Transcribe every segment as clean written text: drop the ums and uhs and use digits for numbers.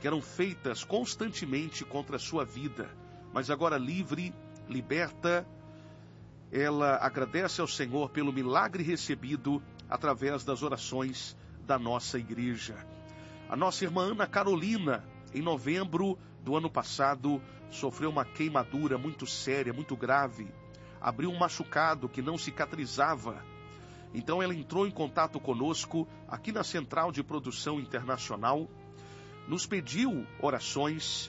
que eram feitas constantemente contra a sua vida. Mas agora livre, liberta, ela agradece ao Senhor pelo milagre recebido através das orações da nossa igreja. A nossa irmã Ana Carolina, em novembro do ano passado, sofreu uma queimadura muito séria, muito grave. Abriu um machucado que não cicatrizava. Então ela entrou em contato conosco aqui na Central de Produção Internacional, nos pediu orações,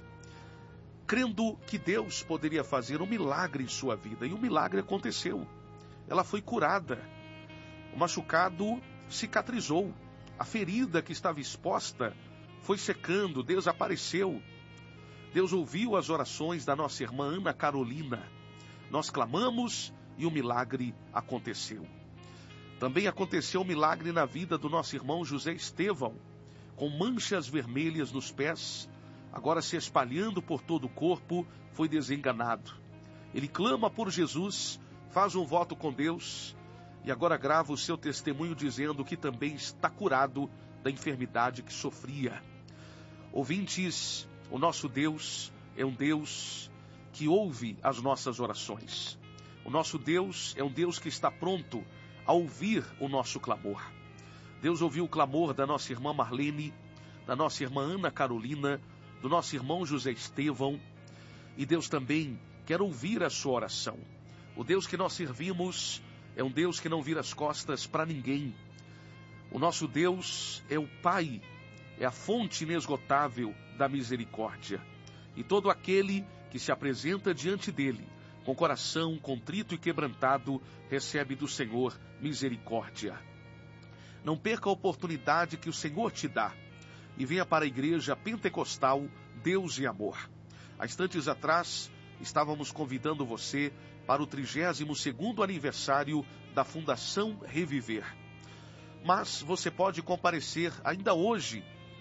crendo que Deus poderia fazer um milagre em sua vida. E o milagre aconteceu. Ela foi curada. O machucado cicatrizou. A ferida que estava exposta foi secando, desapareceu. Deus ouviu as orações da nossa irmã Ana Carolina. Nós clamamos e o milagre aconteceu. Também aconteceu um milagre na vida do nosso irmão José Estevão, com manchas vermelhas nos pés, agora se espalhando por todo o corpo, foi desenganado. Ele clama por Jesus, faz um voto com Deus e agora grava o seu testemunho dizendo que também está curado da enfermidade que sofria. Ouvintes, o nosso Deus é um Deus que ouve as nossas orações. O nosso Deus é um Deus que está pronto a ouvir o nosso clamor. Deus ouviu o clamor da nossa irmã Marlene, da nossa irmã Ana Carolina, do nosso irmão José Estevão, e Deus também quer ouvir a sua oração. O Deus que nós servimos é um Deus que não vira as costas para ninguém. O nosso Deus é o Pai, é a fonte inesgotável da misericórdia. E todo aquele que se apresenta diante dele, com coração contrito e quebrantado, recebe do Senhor misericórdia. Não perca a oportunidade que o Senhor te dá e venha para a igreja pentecostal Deus e Amor. Há instantes atrás, estávamos convidando você para o 32º aniversário da Fundação Reviver. Mas você pode comparecer ainda hoje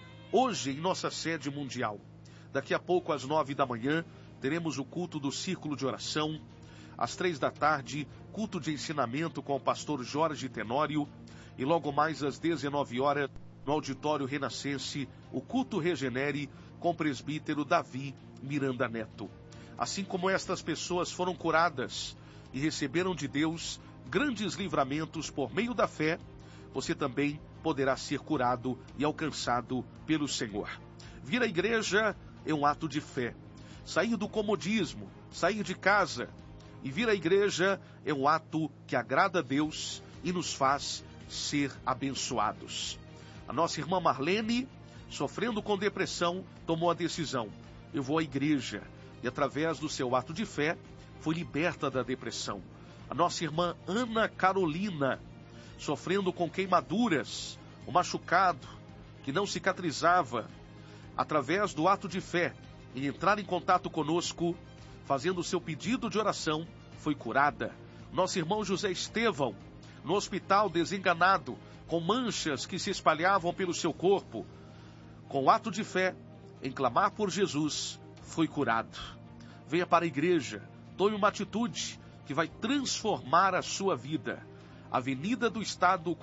em nossa sede mundial. Daqui a pouco, às 9 da manhã, teremos o culto do Círculo de Oração. Às 3 da tarde, culto de ensinamento com o pastor Jorge Tenório. E logo mais às 19 horas, no Auditório Renascense, o culto Regenere com o presbítero Davi Miranda Neto. Assim como estas pessoas foram curadas e receberam de Deus grandes livramentos por meio da fé, você também poderá ser curado e alcançado pelo Senhor. Vir à igreja é um ato de fé. Sair do comodismo, sair de casa e vir à igreja é um ato que agrada a Deus e nos faz ser abençoados. A nossa irmã Marlene, sofrendo com depressão, tomou a decisão: eu vou à igreja. E através do seu ato de fé, foi liberta da depressão. A nossa irmã Ana Carolina, sofrendo com queimaduras, um machucado que não cicatrizava, através do ato de fé, em entrar em contato conosco, fazendo o seu pedido de oração, foi curada. Nosso irmão José Estevão, no hospital desenganado, com manchas que se espalhavam pelo seu corpo, com o ato de fé, em clamar por Jesus, foi curado. Venha para a igreja, tome uma atitude que vai transformar a sua vida. Avenida do Estado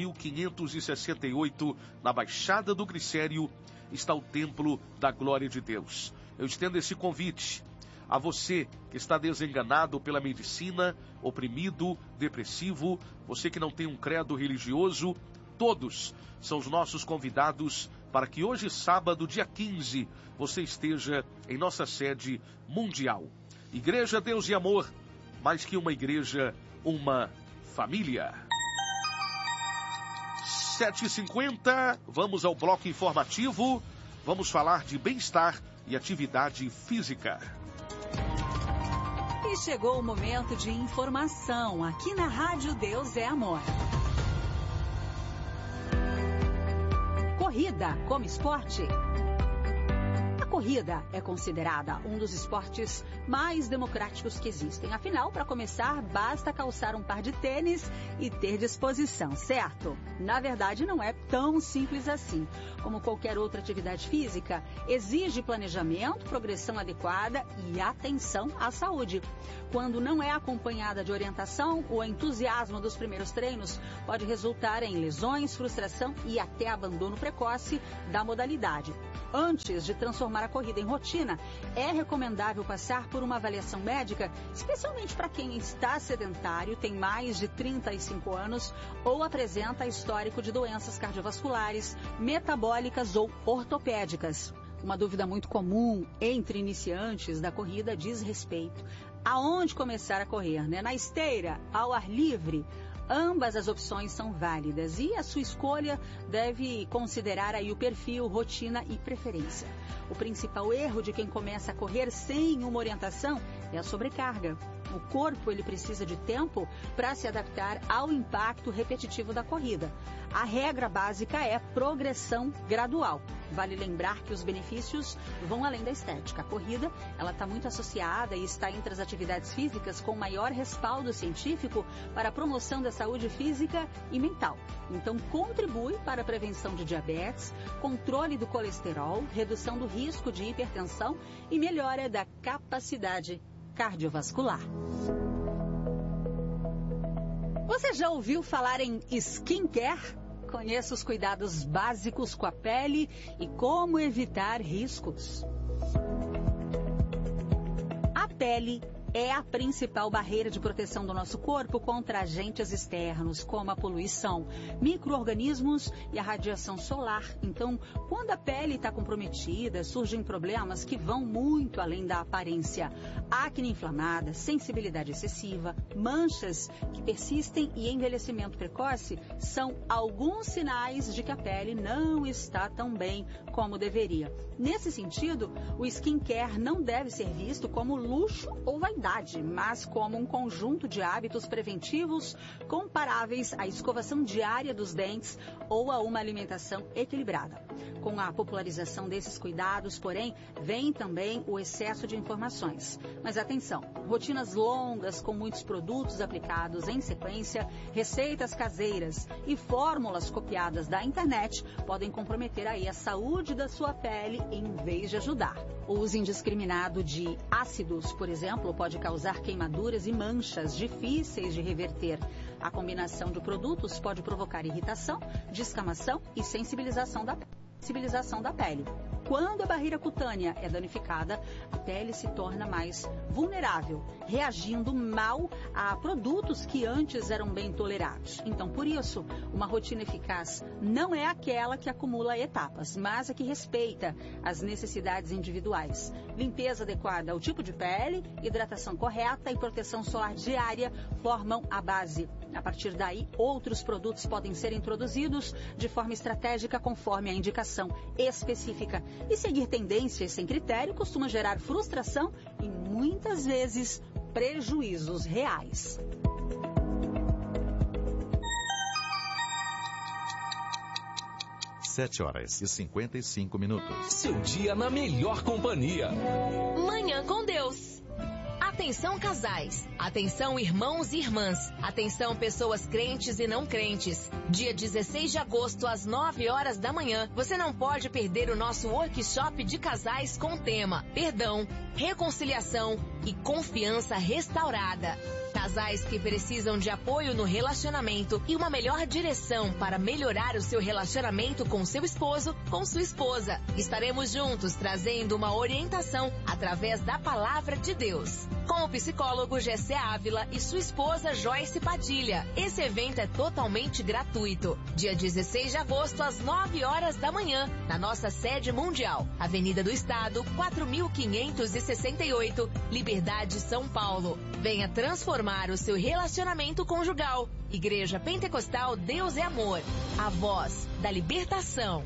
4568, na Baixada do Glicério, está o Templo da Glória de Deus. Eu estendo esse convite a você que está desenganado pela medicina, oprimido, depressivo, você que não tem um credo religioso. Todos são os nossos convidados para que hoje, sábado, dia 15, você esteja em nossa sede mundial. Igreja Deus e Amor, mais que uma igreja, uma família. 7h50, vamos ao bloco informativo. Vamos falar de bem-estar e atividade física. E chegou o momento de informação aqui na Rádio Deus é Amor. Corrida como esporte. A corrida é considerada um dos esportes mais democráticos que existem. Afinal, para começar, basta calçar um par de tênis e ter disposição, certo? Na verdade, não é tão simples assim. Como qualquer outra atividade física, exige planejamento, progressão adequada e atenção à saúde. Quando não é acompanhada de orientação, o entusiasmo dos primeiros treinos pode resultar em lesões, frustração e até abandono precoce da modalidade. Antes de transformar a corrida em rotina, é recomendável passar por uma avaliação médica, especialmente para quem está sedentário, tem mais de 35 anos ou apresenta histórico de doenças cardiovasculares, metabólicas ou ortopédicas. Uma dúvida muito comum entre iniciantes da corrida diz respeito aonde começar a correr, né? Na esteira, ao ar livre? Ambas as opções são válidas e a sua escolha deve considerar aí o perfil, rotina e preferência. O principal erro de quem começa a correr sem uma orientação é a sobrecarga. O corpo ele precisa de tempo para se adaptar ao impacto repetitivo da corrida. A regra básica é progressão gradual. Vale lembrar que os benefícios vão além da estética. A corrida ela está muito associada e está entre as atividades físicas com maior respaldo científico para a promoção da saúde física e mental. Então, contribui para a prevenção de diabetes, controle do colesterol, redução do risco de hipertensão e melhora da capacidade cardiovascular. Você já ouviu falar em skincare? Conheça os cuidados básicos com a pele e como evitar riscos. A pele é a principal barreira de proteção do nosso corpo contra agentes externos, como a poluição, micro-organismos e a radiação solar. Então, quando a pele está comprometida, surgem problemas que vão muito além da aparência. Acne inflamada, sensibilidade excessiva, manchas que persistem e envelhecimento precoce são alguns sinais de que a pele não está tão bem como deveria. Nesse sentido, o skincare não deve ser visto como luxo ou vaidade, mas como um conjunto de hábitos preventivos comparáveis à escovação diária dos dentes ou a uma alimentação equilibrada. Com a popularização desses cuidados, porém, vem também o excesso de informações. Mas atenção, rotinas longas com muitos produtos aplicados em sequência, receitas caseiras e fórmulas copiadas da internet podem comprometer aí a saúde da sua pele em vez de ajudar. O uso indiscriminado de ácidos, por exemplo, pode causar queimaduras e manchas difíceis de reverter. A combinação de produtos pode provocar irritação, descamação e sensibilização da pele. Quando a barreira cutânea é danificada, a pele se torna mais vulnerável, reagindo mal a produtos que antes eram bem tolerados. Então, por isso, uma rotina eficaz não é aquela que acumula etapas, mas a que respeita as necessidades individuais. Limpeza adequada ao tipo de pele, hidratação correta e proteção solar diária formam a base. A partir daí, outros produtos podem ser introduzidos de forma estratégica conforme a indicação específica. E seguir tendências sem critério costuma gerar frustração e muitas vezes prejuízos reais. Sete horas e 55 minutos. Seu dia na melhor companhia. Manhã com Deus. Atenção casais, atenção irmãos e irmãs, atenção pessoas crentes e não crentes. Dia 16 de agosto às 9 horas da manhã, você não pode perder o nosso workshop de casais com o tema Perdão, Reconciliação e Confiança Restaurada. Casais que precisam de apoio no relacionamento e uma melhor direção para melhorar o seu relacionamento com seu esposo, com sua esposa. Estaremos juntos trazendo uma orientação através da palavra de Deus. Com o psicólogo Gessé Ávila e sua esposa Joyce Padilha. Esse evento é totalmente gratuito. Dia 16 de agosto às 9 horas da manhã, na nossa sede mundial. Avenida do Estado, 4568, Liberdade, São Paulo. Venha transformar o seu relacionamento conjugal. Igreja Pentecostal Deus é Amor. A voz da libertação.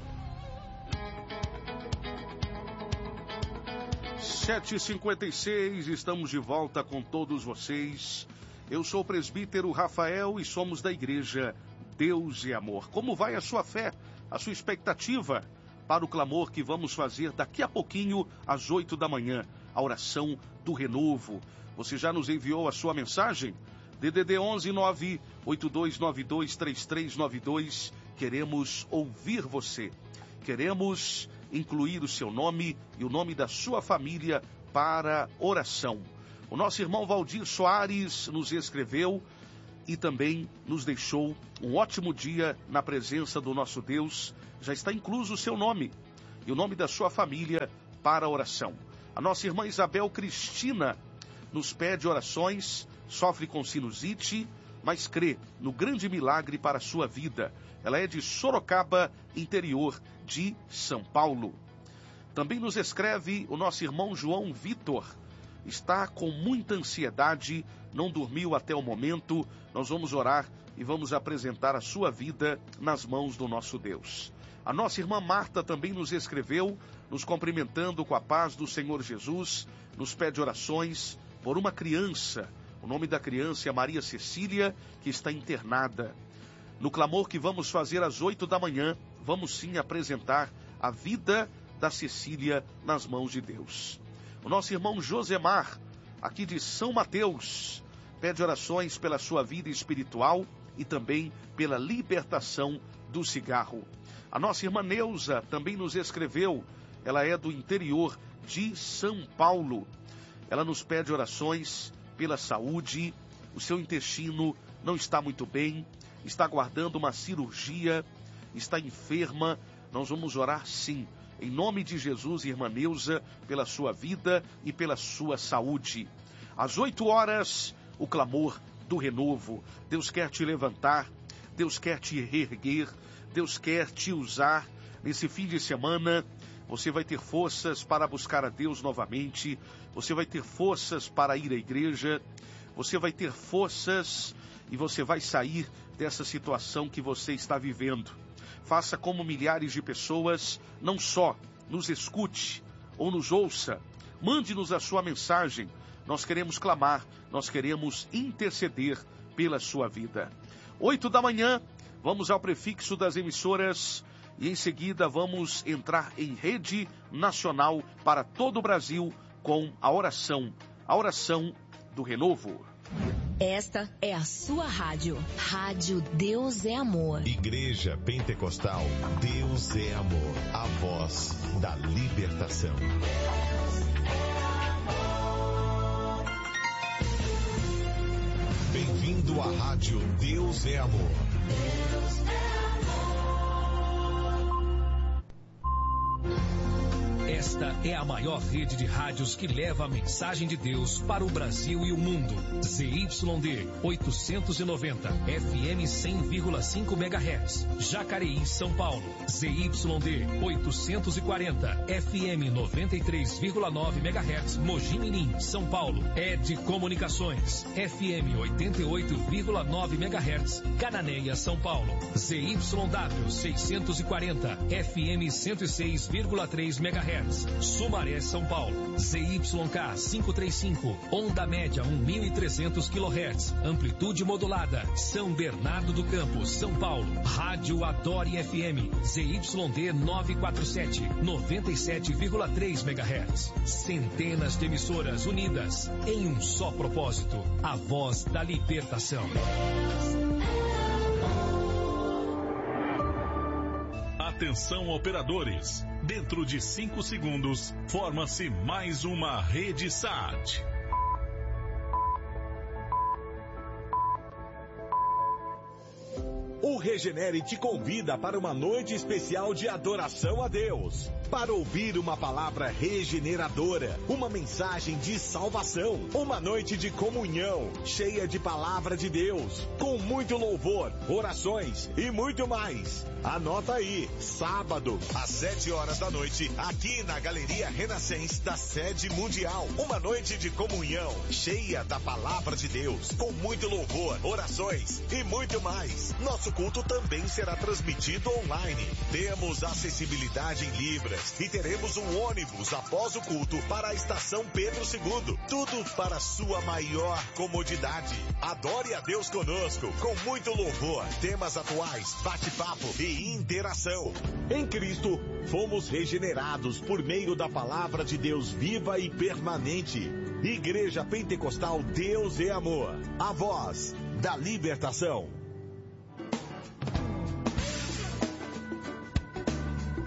7h56, estamos de volta com todos vocês. Eu sou o presbítero Rafael e somos da Igreja Deus é Amor. Como vai a sua fé, a sua expectativa para o clamor que vamos fazer daqui a pouquinho às 8 da manhã, a oração do renovo? Você já nos enviou a sua mensagem? DDD 11 982923392 queremos ouvir você. Queremos incluir o seu nome e o nome da sua família para oração. O nosso irmão Valdir Soares nos escreveu e também nos deixou um ótimo dia na presença do nosso Deus. Já está incluso o seu nome e o nome da sua família para oração. A nossa irmã Isabel Cristina nos pede orações, sofre com sinusite, mas crê no grande milagre para a sua vida. Ela é de Sorocaba, interior de São Paulo. Também nos escreve o nosso irmão João Vitor. Está com muita ansiedade, não dormiu até o momento. Nós vamos orar e vamos apresentar a sua vida nas mãos do nosso Deus. A nossa irmã Marta também nos escreveu, nos cumprimentando com a paz do Senhor Jesus, nos pede orações por uma criança. O nome da criança é Maria Cecília, que está internada. No clamor que vamos fazer às 8 da manhã, vamos sim apresentar a vida da Cecília nas mãos de Deus. O nosso irmão Josemar, aqui de São Mateus, pede orações pela sua vida espiritual e também pela libertação do cigarro. A nossa irmã Neuza também nos escreveu, ela é do interior de São Paulo. Ela nos pede orações pela saúde, o seu intestino não está muito bem, está aguardando uma cirurgia, está enferma. Nós vamos orar sim, em nome de Jesus, irmã Neuza, pela sua vida e pela sua saúde. Às 8 horas, o clamor do renovo. Deus quer te levantar, Deus quer te reerguer, Deus quer te usar. Nesse fim de semana, você vai ter forças para buscar a Deus novamente, você vai ter forças para ir à igreja, você vai ter forças e você vai sair dessa situação que você está vivendo. Faça como milhares de pessoas, não só nos escute ou nos ouça, mande-nos a sua mensagem. Nós queremos clamar, nós queremos interceder pela sua vida. 8 da manhã, vamos ao prefixo das emissoras e em seguida vamos entrar em rede nacional para todo o Brasil com a oração do renovo. Esta é a sua rádio. Rádio Deus é Amor. Igreja Pentecostal Deus é Amor. A voz da libertação. Bem-vindo à Rádio Deus é Amor. Deus é Esta é a maior rede de rádios que leva a mensagem de Deus para o Brasil e o mundo. ZYD 890, FM 100,5 MHz. Jacareí, São Paulo. ZYD 840, FM 93,9 MHz. Mogi Mirim, São Paulo. ED Comunicações, FM 88,9 MHz. Cananéia, São Paulo. ZYW 640, FM 106,3 MHz. Sumaré, São Paulo. ZYK 535, onda média 1.300 kHz, amplitude modulada. São Bernardo do Campo, São Paulo. Rádio Adore FM, ZYD 947, 97,3 MHz. Centenas de emissoras unidas em um só propósito, a voz da libertação. Atenção, operadores. Dentro de 5 segundos, forma-se mais uma rede SAT. O Regenere te convida para uma noite especial de adoração a Deus. Para ouvir uma palavra regeneradora, uma mensagem de salvação, uma noite de comunhão, cheia de palavra de Deus, com muito louvor, orações e muito mais. Anota aí, sábado, às 7 horas da noite, aqui na Galeria Renascença da Sede Mundial. Uma noite de comunhão, cheia da palavra de Deus, com muito louvor, orações e muito mais. Nosso culto também será transmitido online. Temos acessibilidade em Libras e teremos um ônibus após o culto para a estação Pedro II. Tudo para sua maior comodidade. Adore a Deus conosco, com muito louvor, temas atuais, bate-papo e interação. Em Cristo, fomos regenerados por meio da palavra de Deus viva e permanente. Igreja Pentecostal Deus é Amor. A voz da libertação.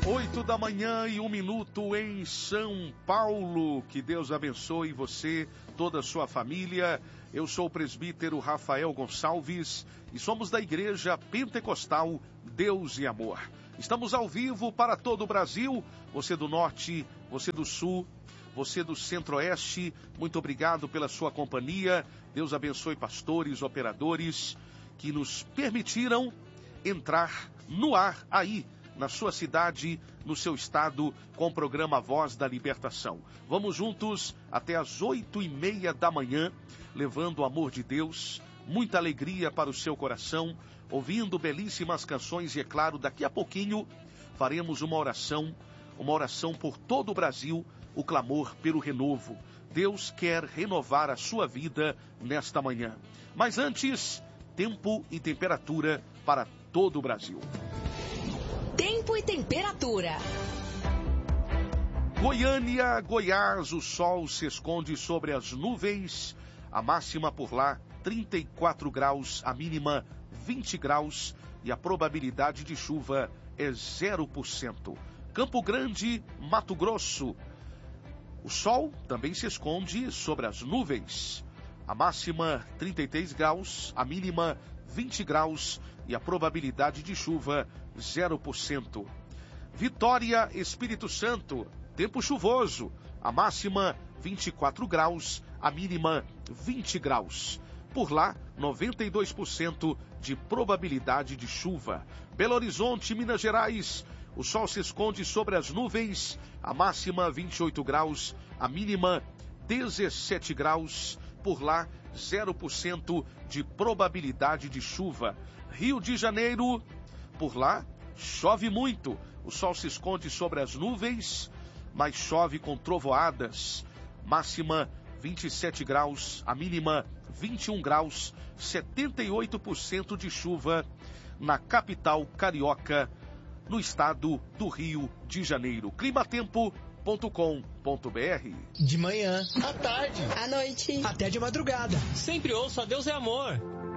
8h01 em São Paulo. Que Deus abençoe você, toda a sua família. Eu sou o presbítero Rafael Gonçalves e somos da Igreja Pentecostal Deus e Amor. Estamos ao vivo para todo o Brasil. Você do Norte, você do Sul, você do Centro-Oeste, muito obrigado pela sua companhia. Deus abençoe pastores, operadores que nos permitiram entrar no ar aí, na sua cidade, no seu estado, com o programa Voz da Libertação. Vamos juntos até às 8h30 da manhã, levando o amor de Deus, muita alegria para o seu coração, ouvindo belíssimas canções e, é claro, daqui a pouquinho faremos uma oração por todo o Brasil, o clamor pelo renovo. Deus quer renovar a sua vida nesta manhã. Mas antes, tempo e temperatura para todo o Brasil. Tempo e temperatura. Goiânia, Goiás, o sol se esconde sobre as nuvens. A máxima por lá, 34 graus, a mínima 20 graus e a probabilidade de chuva é 0%. Campo Grande, Mato Grosso. O sol também se esconde sobre as nuvens. A máxima 33 graus, a mínima 20 graus e a probabilidade de chuva 0%. Vitória, Espírito Santo, tempo chuvoso, a máxima 24 graus, a mínima 20 graus. Por lá, 92% de probabilidade de chuva. Belo Horizonte, Minas Gerais, o sol se esconde sobre as nuvens, a máxima 28 graus, a mínima 17 graus. Por lá, 0% de probabilidade de chuva. Rio de Janeiro, por lá, chove muito. O sol se esconde sobre as nuvens, mas chove com trovoadas. Máxima 27 graus, a mínima 21 graus, 78% de chuva na capital carioca, no estado do Rio de Janeiro. Climatempo.com.br. De manhã, à tarde, à noite, até de madrugada. Sempre ouça Deus é Amor.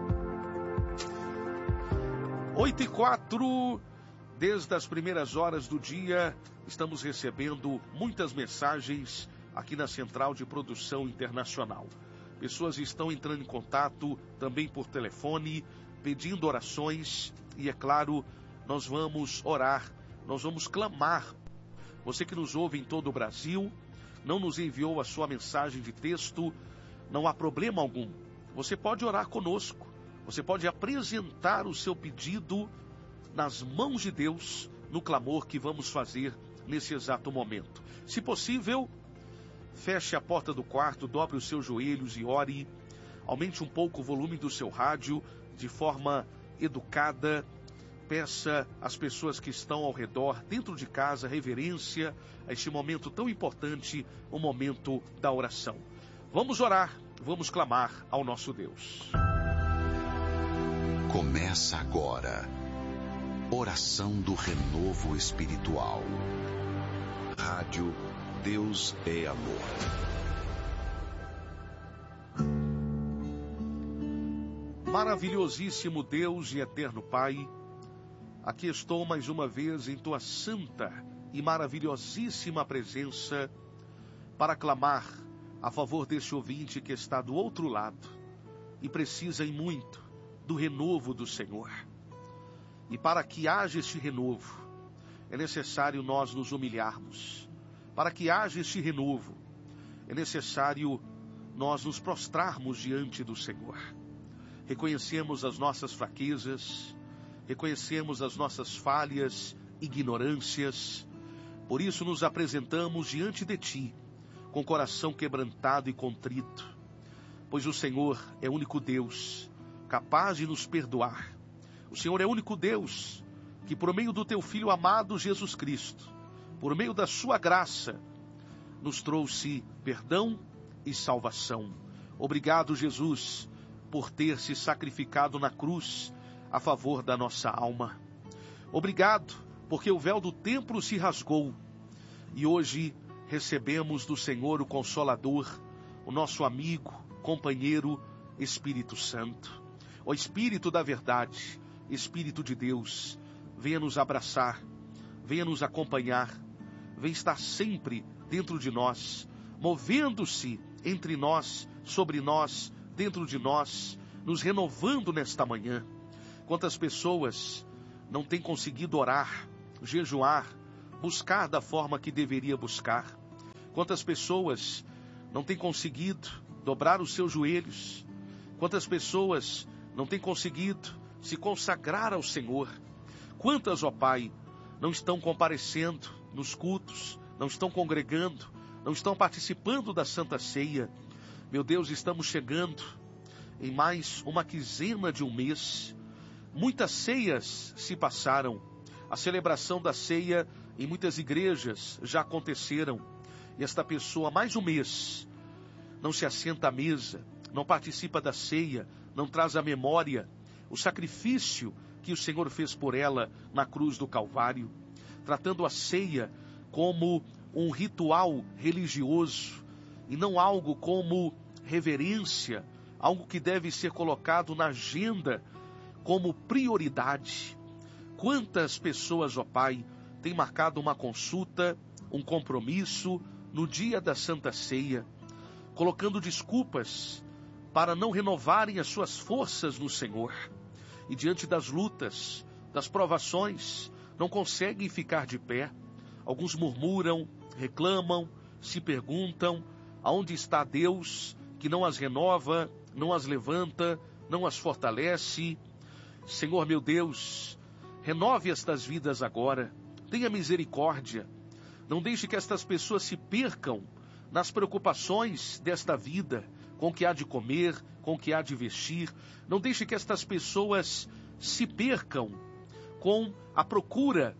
8h04, desde as primeiras horas do dia, estamos recebendo muitas mensagens aqui na Central de Produção Internacional. Pessoas estão entrando em contato também por telefone, pedindo orações e, é claro, nós vamos orar, nós vamos clamar. Você que nos ouve em todo o Brasil, não nos enviou a sua mensagem de texto, não há problema algum. Você pode orar conosco, você pode apresentar o seu pedido nas mãos de Deus, no clamor que vamos fazer nesse exato momento. Se possível, feche a porta do quarto, dobre os seus joelhos e ore. Aumente um pouco o volume do seu rádio de forma educada. Peça às pessoas que estão ao redor, dentro de casa, reverência a este momento tão importante, o momento da oração. Vamos orar, vamos clamar ao nosso Deus. Começa agora. Oração do Renovo Espiritual. Rádio Deus é Amor. Maravilhosíssimo Deus e eterno Pai, aqui estou mais uma vez em tua santa e maravilhosíssima presença para clamar a favor deste ouvinte que está do outro lado e precisa em muito do renovo do Senhor. E para que haja este renovo, é necessário nós nos humilharmos. Para que haja este renovo, é necessário nós nos prostrarmos diante do Senhor. Reconhecemos as nossas fraquezas, reconhecemos as nossas falhas, ignorâncias. Por isso nos apresentamos diante de Ti, com coração quebrantado e contrito. Pois o Senhor é o único Deus capaz de nos perdoar. O Senhor é o único Deus que, por meio do Teu Filho amado Jesus Cristo, por meio da Sua graça, nos trouxe perdão e salvação. Obrigado, Jesus, por ter se sacrificado na cruz a favor da nossa alma. Obrigado, porque o véu do templo se rasgou e hoje recebemos do Senhor o Consolador, o nosso amigo, companheiro, Espírito Santo. Ó Espírito da verdade, Espírito de Deus, venha nos abraçar, venha nos acompanhar, venha estar sempre dentro de nós, movendo-se entre nós, sobre nós, dentro de nós, nos renovando nesta manhã. Quantas pessoas não têm conseguido orar, jejuar, buscar da forma que deveria buscar? Quantas pessoas não têm conseguido dobrar os seus joelhos? Quantas pessoas não têm conseguido se consagrar ao Senhor? Quantas, ó Pai, não estão comparecendo nos cultos, não estão congregando, não estão participando da Santa Ceia? Meu Deus, estamos chegando em mais uma quinzena de um mês. Muitas ceias se passaram. A celebração da ceia em muitas igrejas já aconteceram. E esta pessoa, mais um mês, não se assenta à mesa, não participa da ceia, não traz à memória o sacrifício que o Senhor fez por ela na cruz do Calvário, tratando a ceia como um ritual religioso e não algo como reverência, algo que deve ser colocado na agenda como prioridade. Quantas pessoas, ó Pai, têm marcado uma consulta, um compromisso no dia da Santa Ceia, colocando desculpas para não renovarem as suas forças no Senhor. E diante das lutas, das provações, não conseguem ficar de pé. Alguns murmuram, reclamam, se perguntam: aonde está Deus que não as renova, não as levanta, não as fortalece? Senhor meu Deus, renove estas vidas agora, tenha misericórdia. Não deixe que estas pessoas se percam nas preocupações desta vida, com o que há de comer, com o que há de vestir. Não deixe que estas pessoas se percam com a procura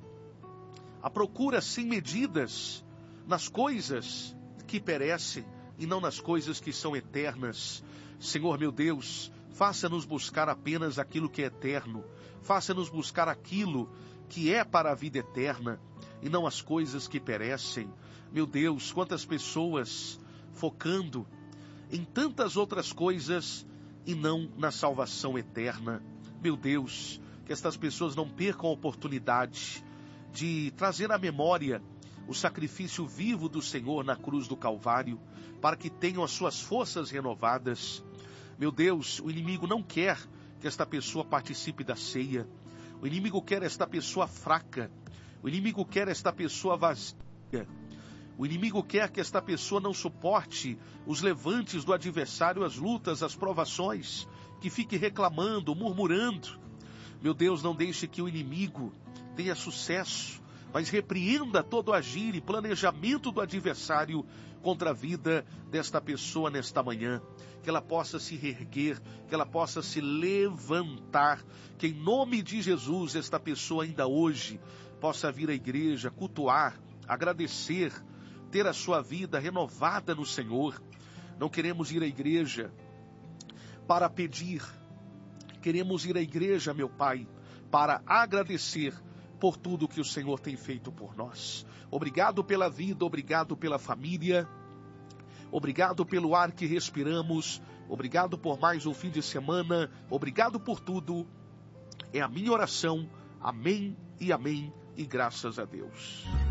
sem medidas nas coisas que perecem e não nas coisas que são eternas. Senhor meu Deus, faça-nos buscar apenas aquilo que é eterno, faça-nos buscar aquilo que é para a vida eterna e não as coisas que perecem. Meu Deus, quantas pessoas focando em tantas outras coisas e não na salvação eterna. Meu Deus, que estas pessoas não percam a oportunidade de trazer à memória o sacrifício vivo do Senhor na cruz do Calvário, para que tenham as suas forças renovadas. Meu Deus, o inimigo não quer que esta pessoa participe da ceia. O inimigo quer esta pessoa fraca. O inimigo quer esta pessoa vazia. O inimigo quer que esta pessoa não suporte os levantes do adversário, as lutas, as provações, que fique reclamando, murmurando. Meu Deus, não deixe que o inimigo tenha sucesso, mas repreenda todo o agir e planejamento do adversário contra a vida desta pessoa nesta manhã. Que ela possa se reerguer, que ela possa se levantar, que em nome de Jesus esta pessoa ainda hoje possa vir à igreja, cultuar, agradecer, ter a sua vida renovada no Senhor. Não queremos ir à igreja para pedir, queremos ir à igreja, meu Pai, para agradecer por tudo que o Senhor tem feito por nós. Obrigado pela vida, obrigado pela família, obrigado pelo ar que respiramos, obrigado por mais um fim de semana, obrigado por tudo. É a minha oração. Amém e amém, e graças a Deus.